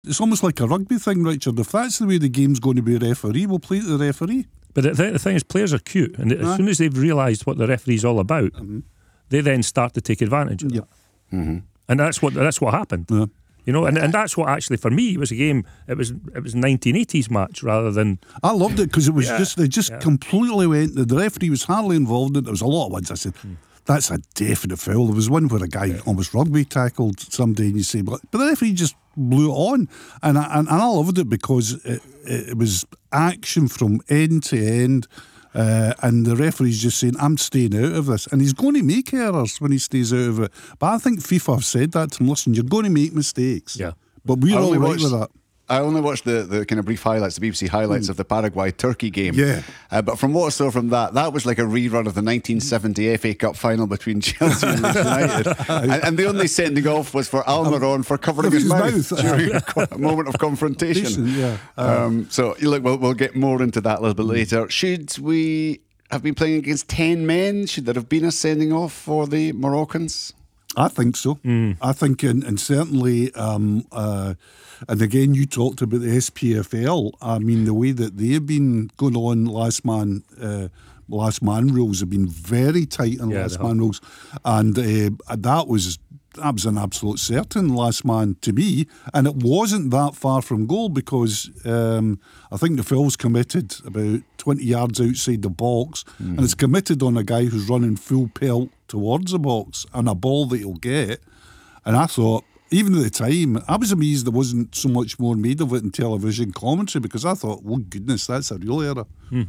It's almost like a rugby thing, Richard. If that's the way the game's going to be referee, we'll play to the referee. But the thing is, players are cute, and as soon as they've realised what the referee's all about, they then start to take advantage of that. And that's what happened. You know, and that's what actually for me was a game. It was 1980s match rather than. I loved it because it was just completely went. The referee was hardly involved in it. There was a lot of ones I said, that's a definite foul. There was one where a guy almost rugby tackled somebody, and you say, but the referee just blew it on, and I loved it because it was action from end to end. And the referee's just saying, I'm staying out of this, and he's going to make errors when he stays out of it. But I think FIFA have said that to him, listen, you're going to make mistakes, but we're all right with that. I only watched the kind of brief highlights, the BBC highlights of the Paraguay-Turkey game. But from what I saw from that was like a rerun of the 1970 FA Cup final between Chelsea and Leeds United. and the only sending off was for Almiron for covering his mouth during a moment of confrontation. So look, we'll get more into that a little bit later. Should we have been playing against 10 men? Should there have been a sending off for the Moroccans? I think so. I think, and certainly, and again, you talked about the SPFL. I mean, the way that they've been going on, last man rules have been very tight on last man rules, and that was an absolute certain last man to me, and it wasn't that far from goal because I think the foul's committed about 20 yards outside the box, and it's committed on a guy who's running full pelt towards the box and a ball that he'll get. And I thought, even at the time, I was amazed there wasn't so much more made of it in television commentary, because I thought, oh goodness, that's a real error.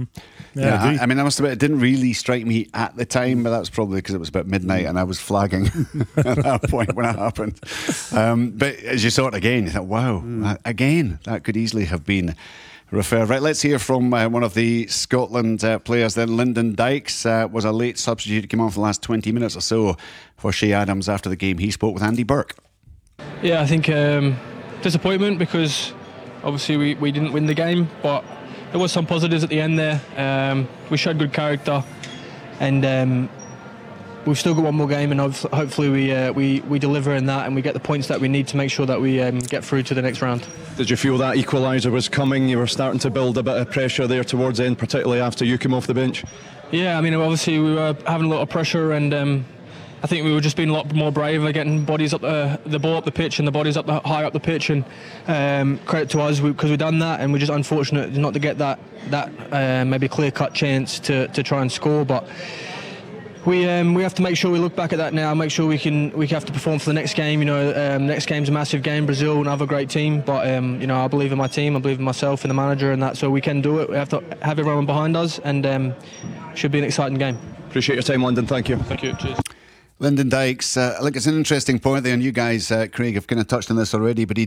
I mean, I must admit, it didn't really strike me at the time, but that's probably because it was about midnight and I was flagging at that point when it happened. But as you saw it again, you thought, wow, again, that could easily have been referred. Right, let's hear from one of the Scotland players then. Lyndon Dykes was a late substitute, came on for the last 20 minutes or so for Shea Adams after the game. He spoke with Andy Burke. Yeah, I think disappointment because obviously we didn't win the game, but there was some positives at the end there. We showed good character, and we've still got one more game, and hopefully we deliver in that and we get the points that we need to make sure that we get through to the next round. Did you feel that equaliser was coming? You were starting to build a bit of pressure there towards the end, particularly after you came off the bench? Yeah, I mean, obviously we were having a lot of pressure, and I think we were just being a lot more brave at getting bodies up the ball up the pitch and the bodies high up the pitch, and credit to us because we've done that, and we're just unfortunate not to get that maybe clear-cut chance to try and score. But we have to make sure we look back at that now, make sure we have to perform for the next game. You know, next game's a massive game. Brazil, another great team, but you know, I believe in my team, I believe in myself and the manager, and that, so we can do it. We have to have everyone behind us, and should be an exciting game. Appreciate your time, Lyndon. Thank you. Thank you. Cheers. Lyndon Dykes, I think it's an interesting point there, and you guys, Craig, have kind of touched on this already, but he